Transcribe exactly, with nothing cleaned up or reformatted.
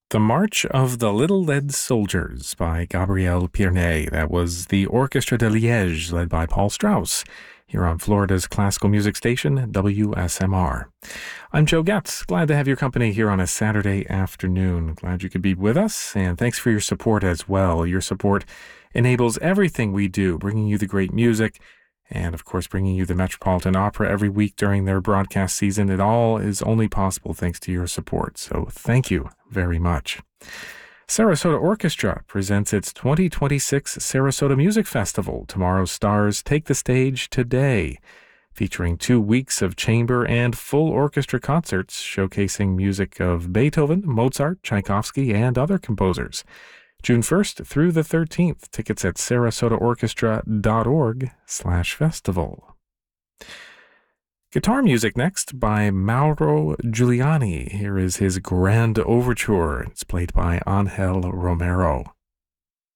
The March of the Little Lead Soldiers by Gabriel Pirnet. That was the Orchestra de Liège, led by Paul Strauss, here on Florida's classical music station, W S M R. I'm Joe Getz. Glad to have your company here on a Saturday afternoon. Glad you could be with us, and thanks for your support as well. Your support enables everything we do, bringing you the great music, and of course bringing you the Metropolitan Opera every week during their broadcast season. It all is only possible thanks to your support, so thank you very much. Sarasota Orchestra presents its twenty twenty-six Sarasota Music Festival. Tomorrow's stars take the stage today, featuring two weeks of chamber and full orchestra concerts showcasing music of Beethoven, Mozart, Tchaikovsky, and other composers. June first through the thirteenth. Tickets at sarasotaorchestra.org slash festival. Guitar music next by Mauro Giuliani. Here is his Grand Overture. It's played by Angel Romero.